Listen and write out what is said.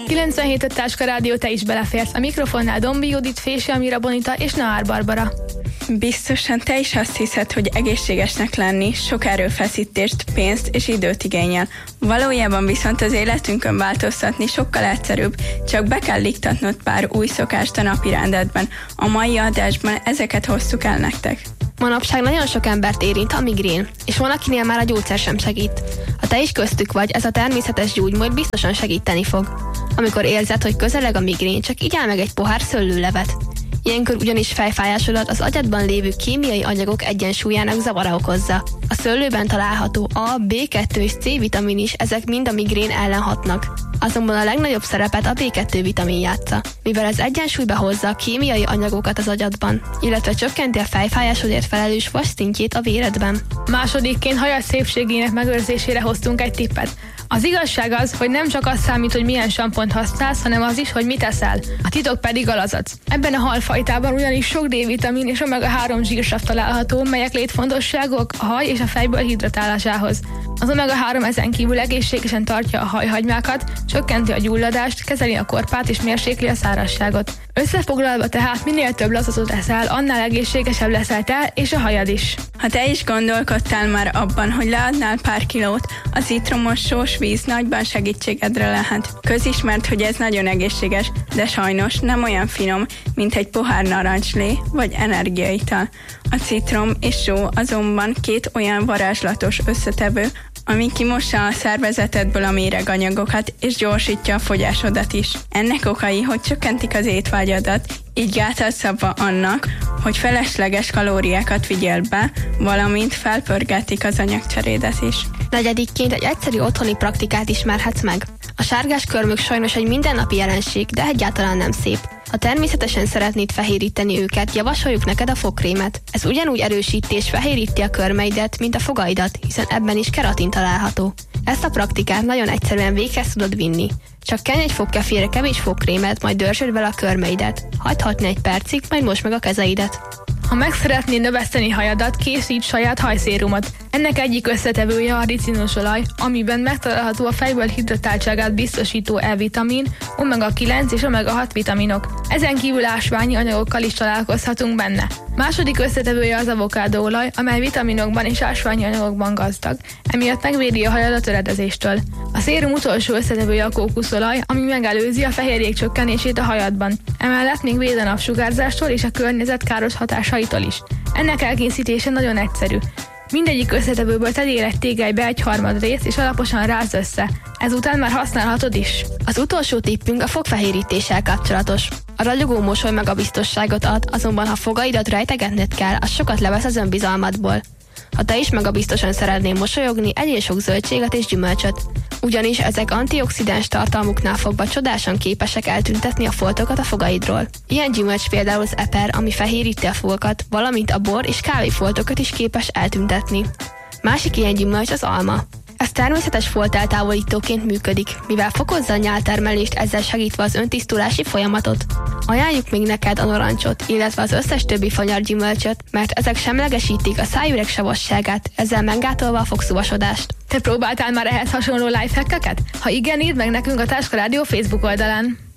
97 Táska Rádió, te is beleférsz. A mikrofonnál Dombi Judit, Fési Amira Bonita és Naár Barbara. Biztosan te is azt hiszed, hogy egészségesnek lenni sok erőfeszítést, pénzt és időt igényel. Valójában viszont az életünkön változtatni sokkal egyszerűbb, csak be kell iktatnod pár új szokást a napi rendedben. A mai adásban ezeket hoztuk el nektek. Manapság nagyon sok embert érint a migrén, és van, akinél már a gyógyszer sem segít. Ha te is köztük vagy, ez a természetes gyógymód biztosan segíteni fog. Amikor érzed, hogy közeleg a migrén, csak igyál meg egy pohár szőlőlevet. Ilyenkor ugyanis fejfájásodat az agyadban lévő kémiai anyagok egyensúlyának zavara okozza. A szőlőben található A, B2 és C vitamin is, ezek mind a migrén ellen hatnak. Azonban a legnagyobb szerepet a B2 vitamin játsza, mivel ez egyensúlyba hozza a kémiai anyagokat az agyadban, illetve csökkenti a fejfájásodért felelős vas szintjét a véredben. Másodikként hajad szépségének megőrzésére hoztunk egy tippet. Az igazság az, hogy nem csak az számít, hogy milyen sampont használsz, hanem az is, hogy mit eszel. A titok pedig a lazac. Ebben a halfajtában ugyanis sok D-vitamin és omega-3 zsírsav található, melyek létfontosságok a haj és a fejből hidratálásához. Az omega-3 ezen kívül egészségesen tartja a hajhagymákat, csökkenti a gyulladást, kezeli a korpát és mérsékli a szárazságot. Összefoglalva tehát minél több lazacot eszel, annál egészségesebb leszel te és a hajad is. Ha te is gondolkodtál már abban, hogy leadnál pár kilót, a citromos sós víz nagyban segítségedre lehet. Közismert, hogy ez nagyon egészséges, de sajnos nem olyan finom, mint egy pohár narancslé vagy energiaital. A citrom és só azonban két olyan varázslatos összetevő, ami kimossa a szervezetedből a méreganyagokat és gyorsítja a fogyásodat is. Ennek okai, hogy csökkentik az étvágyadat, így gátat szabva annak, hogy felesleges kalóriákat vigyél be, valamint felpörgetik az anyagcserédet is. Negyedikként egy egyszerű otthoni praktikát ismerhetsz meg. A sárgás körmök sajnos egy mindennapi jelenség, de egyáltalán nem szép. Ha természetesen szeretnéd fehéríteni őket, javasoljuk neked a fogkrémet. Ez ugyanúgy erősíti és fehéríti a körmeidet, mint a fogaidat, hiszen ebben is keratin található. Ezt a praktikát nagyon egyszerűen véghez tudod vinni. Csak kenj egy fogkefére kevés fogkrémet, majd dörzsöd vele a körmeidet. Hagyd hatni egy percig, majd mosd meg a kezeidet. Ha meg szeretnéd növeszteni hajadat, készíts saját hajszérumot. Ennek egyik összetevője a ricinusolaj, amiben megtalálható a fejből hidratáltságát biztosító E-vitamin, omega-9 és omega-6 vitaminok. Ezen kívül ásványi anyagokkal is találkozhatunk benne. Második összetevője az avokádóolaj, amely vitaminokban és ásványi anyagokban gazdag, emiatt megvédi a hajad a töredezéstől. A szérum utolsó összetevője a kókuszolaj, ami megelőzi a fehérjék csökkenését a hajadban. Emellett még véd a napsugárzástól és a környezet káros hatásaitól is. Ennek elkészítése nagyon egyszerű. Mindegyik összetevőből tegyél egy tégelybe 1/3 részt, és alaposan rázd össze. Ezután már használhatod is. Az utolsó tippünk a fogfehérítéssel kapcsolatos. A ragyogó mosoly magabiztosságot ad, azonban ha fogaidat rejtegetned kell, az sokat levesz az önbizalmadból. Ha te is magabiztosan szeretnél mosolyogni, egyél sok zöldséget és gyümölcsöt. Ugyanis ezek antioxidáns tartalmuknál fogva csodásan képesek eltüntetni a foltokat a fogaidról. Ilyen gyümölcs például az eper, ami fehéríti a fogakat, valamint a bor és kávéfoltokat is képes eltüntetni. Másik ilyen gyümölcs az alma. Ez természetes folteltávolítóként működik, mivel fokozza a nyáltermelést, ezzel segítve az öntisztulási folyamatot. Ajánljuk még neked a narancsot, illetve az összes többi fanyar gyümölcsöt, mert ezek semlegesítik a szájüreg savasságát, ezzel meggátolva a fogszúvasodást. Te próbáltál már ehhez hasonló lifehackeket? Ha igen, írd meg nekünk a Táska Rádió Facebook oldalán.